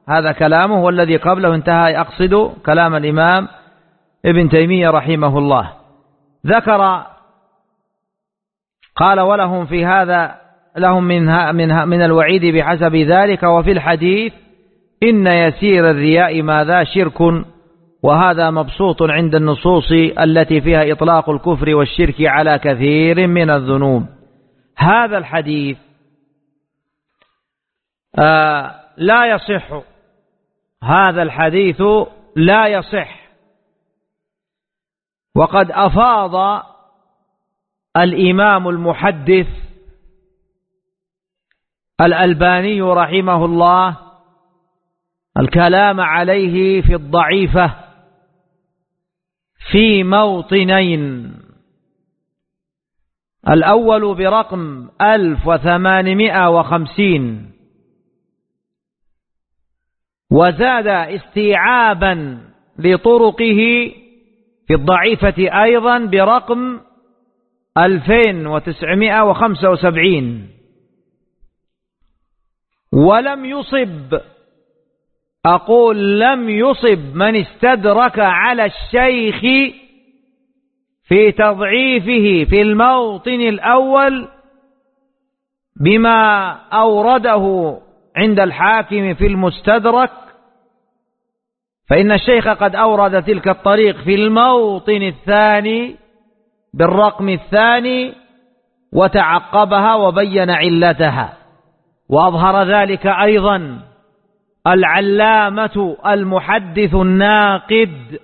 هذا كلامه، والذي قبله انتهى، أقصد كلام الإمام ابن تيمية رحمه الله. ذكر قال ولهم في هذا لهم من الوعيد بحسب ذلك، وفي الحديث إن يسير الرياء ماذا شرك، وهذا مبسوط عند النصوص التي فيها إطلاق الكفر والشرك على كثير من الذنوب. هذا الحديث لا يصح، هذا الحديث لا يصح، وقد أفاض الإمام المحدث الألباني رحمه الله الكلام عليه في الضعيفة في موطنين: الأول برقم 1850، وزاد استيعابا لطرقه في الضعيفة أيضا برقم 2975، ولم يصب، أقول لم يصب من استدرك على الشيخ في تضعيفه في الموطن الأول بما أورده عند الحاكم في المستدرك، فإن الشيخ قد أورد تلك الطريق في الموطن الثاني بالرقم الثاني وتعقبها وبين علتها. وأظهر ذلك أيضا العلامة المحدث الناقد،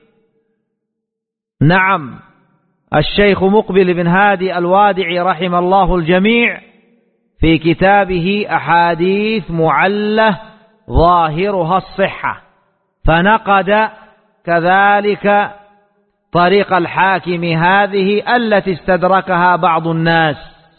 نعم، الشيخ مقبل بن هادي الوادعي رحم الله الجميع في كتابه أحاديث معلة ظاهرها الصحة، فنقد كذلك طريق الحاكم هذه التي استدركها بعض الناس.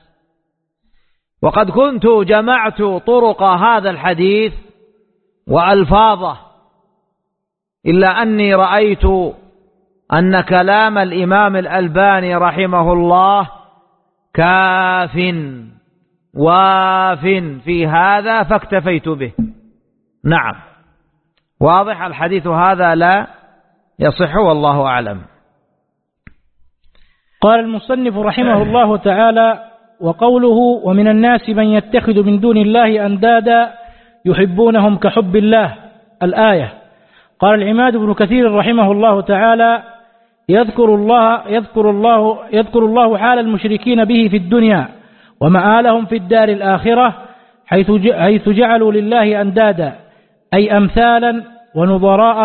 وقد كنت جمعت طرق هذا الحديث وألفاظه، إلا أني رأيت أن كلام الإمام الألباني رحمه الله كاف واف في هذا فاكتفيت به. نعم، واضح الحديث هذا لا يصح والله أعلم. قال المصنف رحمه الله تعالى: وقوله ومن الناس من يتخذ من دون الله أندادا يحبونهم كحب الله، الآية. قال العماد بن كثير رحمه الله تعالى: يذكر الله حال المشركين به في الدنيا ومآلهم في الدار الآخرة، حيث جعلوا لله أندادا، أي أمثالا ونظراء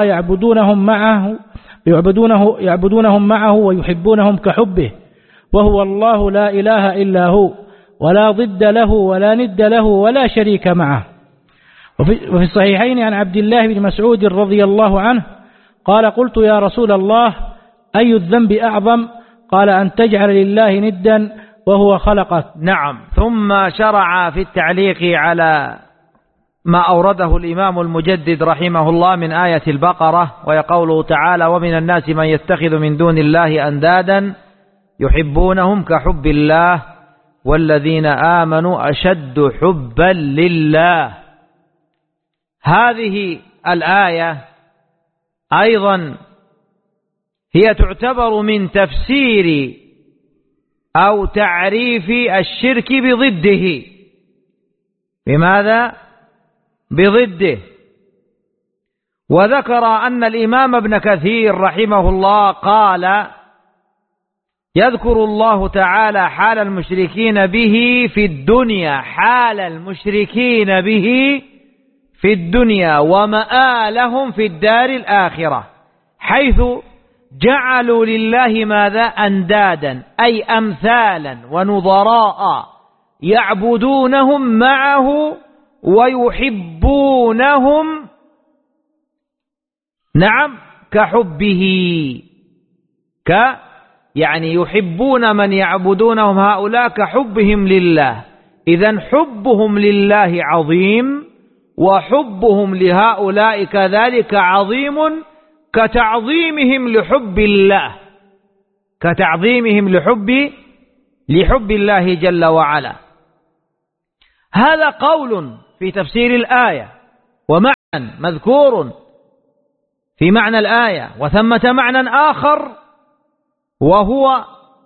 يعبدونهم معه ويحبونهم كحبه، وهو الله لا إله إلا هو، ولا ضد له ولا ند له ولا شريك معه. وفي الصحيحين عن عبد الله بن مسعود رضي الله عنه قال: قلت يا رسول الله أي الذنب أعظم؟ قال: أن تجعل لله ندا وهو خلقك. نعم. ثم شرع في التعليق على ما أورده الإمام المجدد رحمه الله من آية البقرة، ويقوله تعالى: ومن الناس من يتخذ من دون الله أندادا يحبونهم كحب الله والذين آمنوا أشد حبا لله. هذه الآية أيضا هي تعتبر من تفسير أو تعريف الشرك بضده. بماذا؟ بضده. وذكر أن الإمام ابن كثير رحمه الله قال: يذكر الله تعالى حال المشركين به في الدنيا، حال المشركين به في الدنيا ومآلهم في الدار الآخرة، حيث جعلوا لله ماذا؟ أندادا، أي أمثالا ونظراء يعبدونهم معه ويحبونهم، نعم، كحبه، يعني يحبون من يعبدونهم هؤلاء كحبهم لله. إذن حبهم لله عظيم، وحبهم لهؤلاء كذلك عظيم، كتعظيمهم لحب الله، كتعظيمهم لحب الله جل وعلا. هذا قول في تفسير الآية. ومعنى مذكور في معنى الآية، وثمة معنى آخر وهو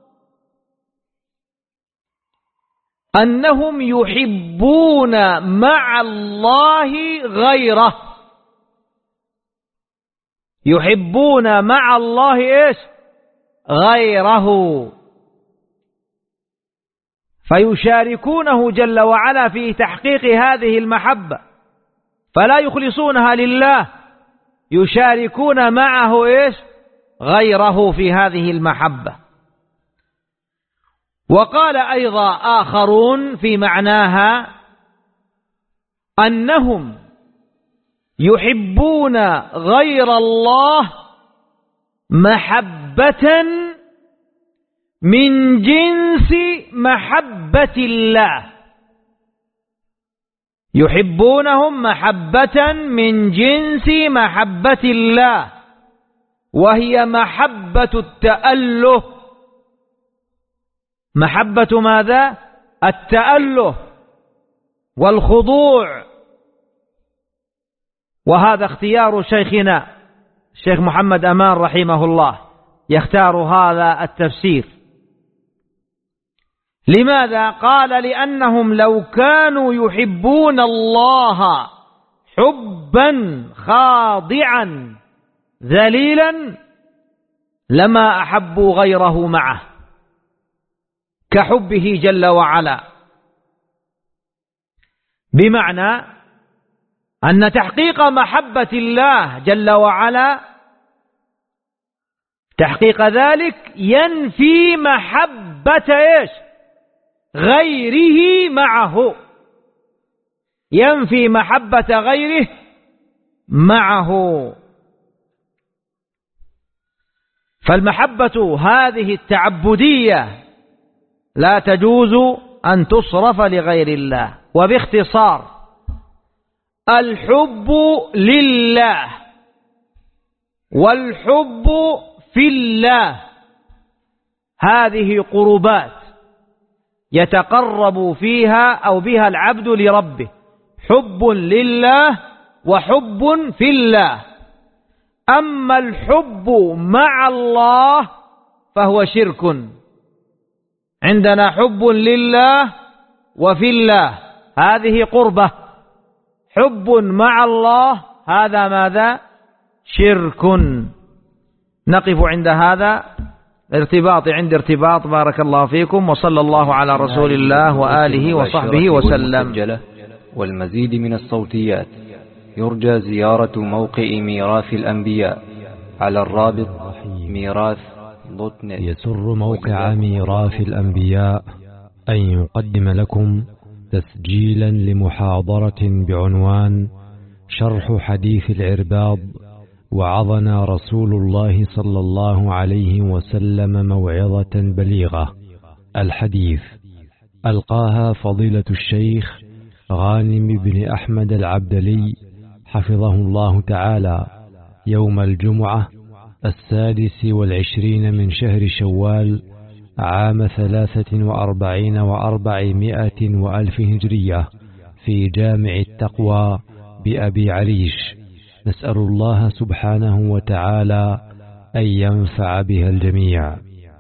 أنهم يحبون مع الله غيره، يحبون مع الله إيش؟ غيره، فيشاركونه جل وعلا في تحقيق هذه المحبة، فلا يخلصونها لله، يشاركون معه إيش؟ غيره في هذه المحبة. وقال أيضا آخرون في معناها أنهم يحبون غير الله محبة من جنس محبة الله، يحبونهم محبة من جنس محبة الله، وهي محبة التأله. محبة ماذا؟ التأله والخضوع. وهذا اختيار شيخنا الشيخ محمد أمان رحمه الله، يختار هذا التفسير. لماذا؟ قال لأنهم لو كانوا يحبون الله حبا خاضعا ذليلا لما أحبوا غيره معه كحبه جل وعلا، بمعنى أن تحقيق محبة الله جل وعلا، تحقيق ذلك ينفي محبة إيش؟ غيره معه، ينفي محبة غيره معه. فالمحبة هذه التعبدية لا تجوز أن تصرف لغير الله. وباختصار الحب لله والحب في الله هذه قربات يتقرب فيها أو بها العبد لربه، حب لله وحب في الله. أما الحب مع الله فهو شرك. عندنا حب لله وفي الله هذه قربة، حب مع الله هذا ماذا؟ شرك. نقف عند هذا عند ارتباط. بارك الله فيكم، وصلى الله على رسول الله وآله وصحبه وسلم. والمزيد من الصوتيات يرجى زيارة موقع ميراث الأنبياء على الرابط ميراث.net. يسر موقع ميراث الأنبياء أن يقدم لكم تسجيلا لمحاضرة بعنوان شرح حديث العرباض وعظنا رسول الله صلى الله عليه وسلم موعظة بليغة. الحديث ألقاها فضيلة الشيخ غانم بن أحمد العبدلي حفظه الله تعالى يوم الجمعة 26 من شهر شوال عام 43 و400 وألف هجرية في جامع التقوى بأبي عريش. نسأل الله سبحانه وتعالى أن ينفع بها الجميع.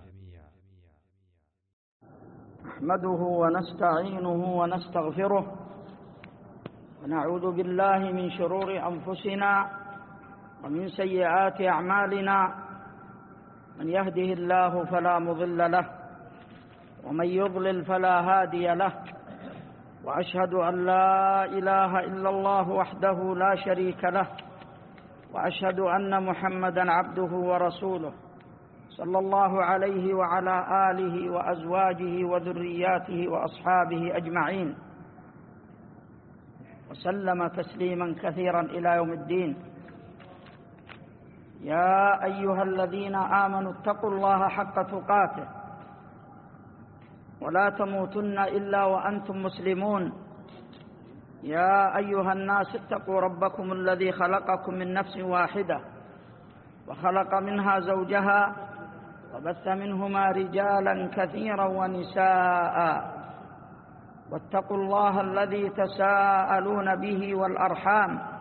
نحمده ونستعينه ونستغفره ونعوذ بالله من شرور أنفسنا ومن سيئات أعمالنا، من يهده الله فلا مضل له ومن يضلل فلا هادي له، وأشهد أن لا إله إلا الله وحده لا شريك له، وأشهد أن محمدا عبده ورسوله صلى الله عليه وعلى آله وأزواجه وذرياته وأصحابه أجمعين، وسلم تسليما كثيرا إلى يوم الدين. يا أيها الذين آمنوا اتقوا الله حق تقاته ولا تموتن إلا وأنتم مسلمون. يا أيها الناس اتقوا ربكم الذي خلقكم من نفس واحدة وخلق منها زوجها وبث منهما رجالا كثيرا ونساء، واتقوا الله الذي تساءلون به والأرحام